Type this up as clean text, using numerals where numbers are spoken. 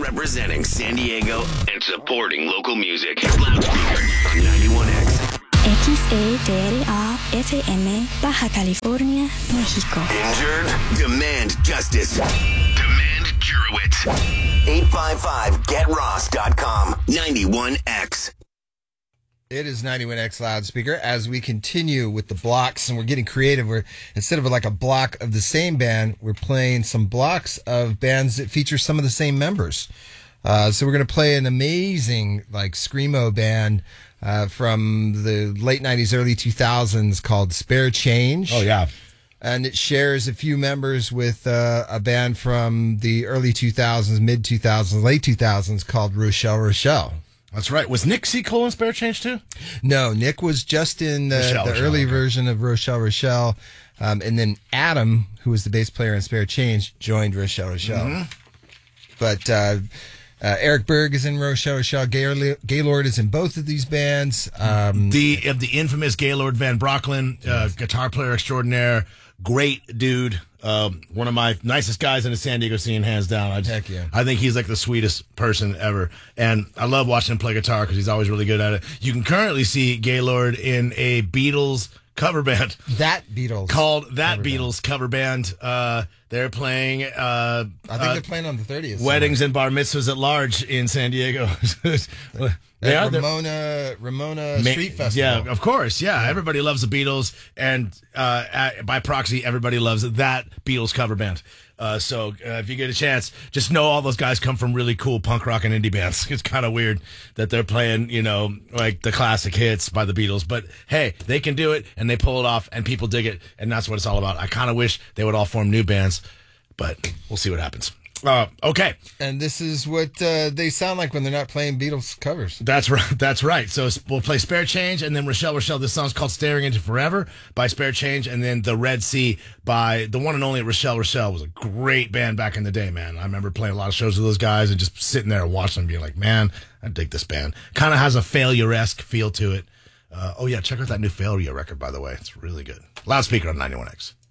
representing San Diego and supporting local music. Loudspeaker on 91X. XEDRA FM, Baja California, México. Injured? Demand justice. Demand Jurowitz. 855GetRoss.com. 91X. It is 91X Loudspeaker as we continue with the blocks, and we're getting creative. We're instead of like a block of the same band, we're playing some blocks of bands that feature some of the same members. So we're going to play an amazing like screamo band from the late 90s, early 2000s called Spare Change. Oh, yeah. And it shares a few members with a band from the early 2000s, mid 2000s, late 2000s called Rochelle Rochelle. That's right. Was Nick C. Cole in Spare Change too? No, Nick was just in the early version of Rochelle Rochelle. And then Adam, who was the bass player in Spare Change, joined Rochelle Rochelle. Mm-hmm. But Eric Berg is in Rochelle Rochelle. Gaylord is in both of these bands. The infamous Gaylord Van Brocklin, guitar player extraordinaire, great dude. One of my nicest guys in the San Diego scene, hands down. Heck yeah. I think he's like the sweetest person ever. And I love watching him play guitar because he's always really good at it. You can currently see Gaylord in a Beatles cover band. Called That Beatles cover band. They're playing... I think they're playing on the 30th. Weddings and bar mitzvahs at large in San Diego. Ramona Street Festival. Yeah, of course. Yeah, everybody loves the Beatles, and by proxy, everybody loves that Beatles cover band. So if you get a chance, just know all those guys come from really cool punk rock and indie bands. It's kind of weird that they're playing, like the classic hits by the Beatles. But hey, they can do it, and they pull it off, and people dig it, and that's what it's all about. I kind of wish they would all form new bands, but we'll see what happens. Okay. And this is what they sound like when they're not playing Beatles covers. That's right. That's right. So we'll play Spare Change, and then Rochelle Rochelle. This song's called Staring Into Forever by Spare Change, and then The Red Sea by the one and only Rochelle Rochelle. Was a great band back in the day, man. I remember playing a lot of shows with those guys and just sitting there and watching them being like, man, I dig this band. Kind of has a Failure-esque feel to it. Oh, yeah, check out that new Failure record, by the way. It's really good. Loudspeaker on 91X.